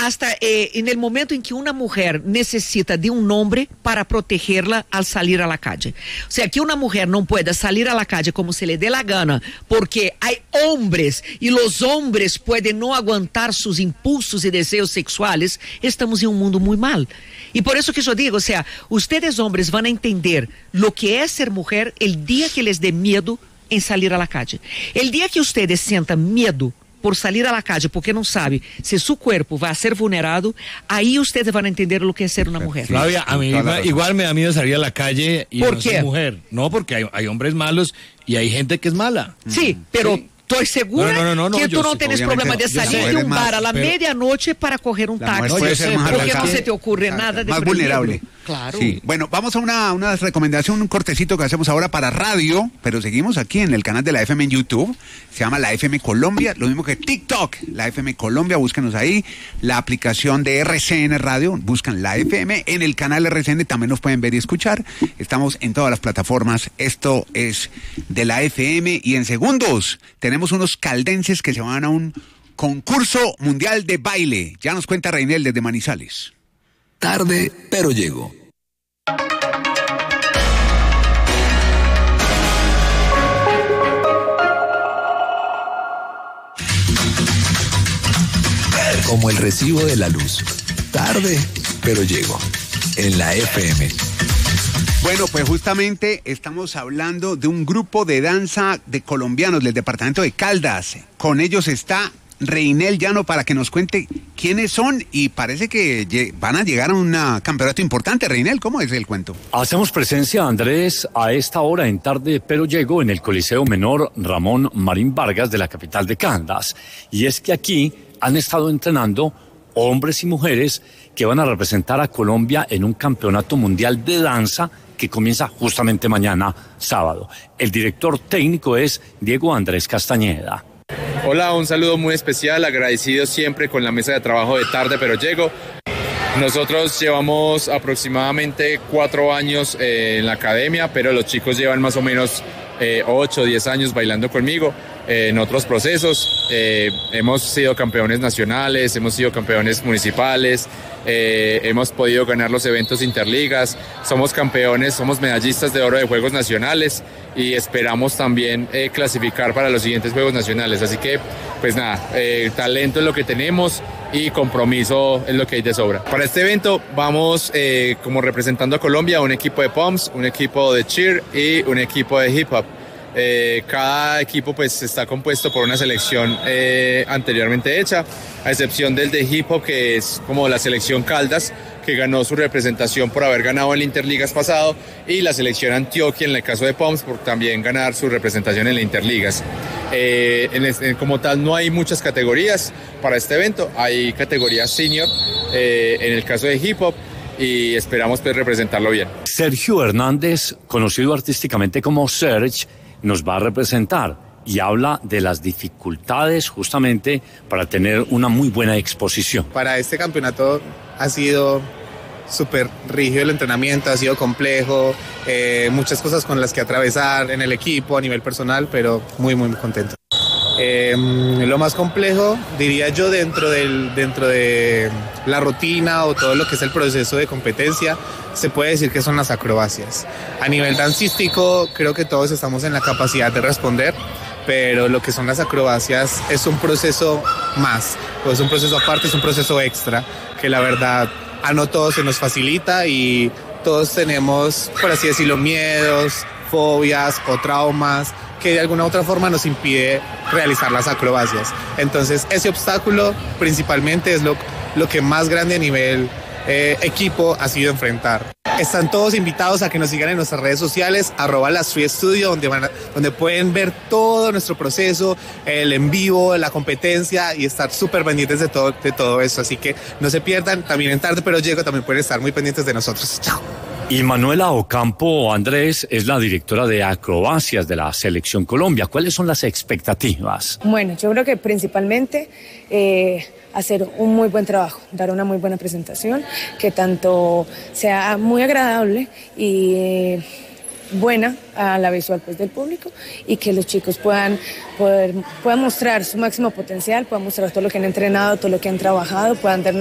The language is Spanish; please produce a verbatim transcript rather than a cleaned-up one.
hasta eh, en el momento en que una mujer necesita de un hombre para protegerla al salir a la calle. O sea, que una mujer no pueda salir a la calle como se le dé la gana, porque hay hombres y los hombres pueden no aguantar sus impulsos y deseos sexuales, estamos en un mundo muy mal. Y por eso que yo digo, o sea, ustedes hombres van a entender lo que es ser mujer el día que les dé miedo en salir a la calle. El día que ustedes sientan miedo por salir a la calle porque no sabe si su cuerpo va a ser vulnerado, ahí ustedes van a entender lo que es ser una mujer. Flavia, a mí igual, igual me da miedo salir a la calle y ¿Por no qué? ser mujer. No, porque hay, hay hombres malos y hay gente que es mala. Sí, pero... Sí. Estoy segura no, no, no, no, que yo tú no sí, tienes problema de salir sé, de un bar más, a la pero, medianoche para coger un taxi, puede ser más porque no que, se te ocurre claro, nada de más vulnerable. Claro. Sí. Bueno, vamos a una, una recomendación, un cortecito que hacemos ahora para radio, pero seguimos aquí en el canal de la F M en YouTube. Se llama la F M Colombia, lo mismo que TikTok, la F M Colombia, búsquenos ahí. La aplicación de R C N Radio, buscan la F M. En el canal R C N también nos pueden ver y escuchar. Estamos en todas las plataformas. Esto es de la F M. Y en segundos tenemos unos caldenses que se van a un concurso mundial de baile. Ya nos cuenta Reinel desde Manizales. Tarde, pero llego. Como el recibo de la luz. Tarde, pero llego. En la F M. Bueno, pues justamente estamos hablando de un grupo de danza de colombianos del departamento de Caldas. Con ellos está Reinel Llano para que nos cuente quiénes son y parece que van a llegar a un campeonato importante. Reinel, ¿cómo es el cuento? Hacemos presencia, Andrés, a esta hora en Tarde pero Llego en el Coliseo Menor Ramón Marín Vargas de la capital de Caldas. Y es que aquí han estado entrenando hombres y mujeres que van a representar a Colombia en un campeonato mundial de danza que comienza justamente mañana, sábado. El director técnico es Diego Andrés Castañeda. Hola, un saludo muy especial, agradecido siempre con la mesa de trabajo de Tarde pero Llego. Nosotros llevamos aproximadamente cuatro años eh, en la academia, pero los chicos llevan más o menos eh, ocho o diez años bailando conmigo eh, en otros procesos. Eh, hemos sido campeones nacionales, hemos sido campeones municipales, eh, hemos podido ganar los eventos interligas, somos campeones, somos medallistas de oro de Juegos Nacionales y esperamos también eh, clasificar para los siguientes Juegos Nacionales. Así que, pues nada, eh, talento es lo que tenemos y compromiso es lo que hay de sobra. Para este evento vamos eh, como representando a Colombia un equipo de Poms, un equipo de cheer y un equipo de hip hop. Eh, cada equipo pues está compuesto por una selección eh, anteriormente hecha, a excepción del de hip hop, que es como la selección Caldas, que ganó su representación por haber ganado en el Interligas pasado, y la selección Antioquia en el caso de Poms por también ganar su representación en el Interligas. Eh, en el, como tal no hay muchas categorías para este evento, hay categorías senior eh, en el caso de hip hop, y esperamos pues representarlo bien. Sergio Hernández, conocido artísticamente como Serge, nos va a representar y habla de las dificultades justamente para tener una muy buena exposición. Para este campeonato ha sido súper rígido el entrenamiento, ha sido complejo, eh, muchas cosas con las que atravesar en el equipo, a nivel personal, pero muy, muy contento. Eh, lo más complejo, diría yo, dentro, del, dentro de la rutina o todo lo que es el proceso de competencia, se puede decir que son las acrobacias. A nivel dancístico, creo que todos estamos en la capacidad de responder, pero lo que son las acrobacias es un proceso más, pues es un proceso aparte, es un proceso extra, que la verdad a no todos se nos facilita y todos tenemos, por así decirlo, miedos, fobias o traumas que de alguna u otra forma nos impide realizar las acrobacias. Entonces ese obstáculo principalmente es lo, lo que más grande a nivel eh, equipo ha sido enfrentar. Están todos invitados a que nos sigan en nuestras redes sociales, arroba la Street Studio, donde, van a, donde pueden ver todo nuestro proceso, el en vivo, la competencia y estar súper pendientes de todo, de todo eso. Así que no se pierdan, también en Tarde pero Llego también pueden estar muy pendientes de nosotros. Chao. Y Manuela Ocampo Andrés es la directora de acrobacias de la Selección Colombia. ¿Cuáles son las expectativas? Bueno, yo creo que principalmente eh, hacer un muy buen trabajo, dar una muy buena presentación, que tanto sea muy agradable y eh, buena a la visual pues, del público, y que los chicos puedan, poder, puedan mostrar su máximo potencial, puedan mostrar todo lo que han entrenado, todo lo que han trabajado, puedan dar